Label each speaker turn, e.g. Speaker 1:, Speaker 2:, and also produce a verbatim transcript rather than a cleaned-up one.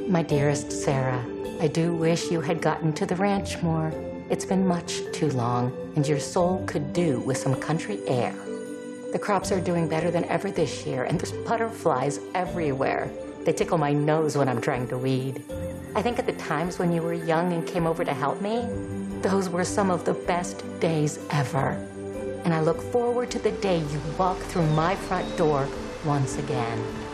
Speaker 1: My dearest Sarah, I do wish you had gotten to the ranch more. It's been much too long, and your soul could do with some country air. The crops are doing better than ever this year, and there's butterflies everywhere. They tickle my nose when I'm trying to weed. I think at the times when you were young and came over to help me, those were some of the best days ever. And I look forward to the day you walk through my front door once again.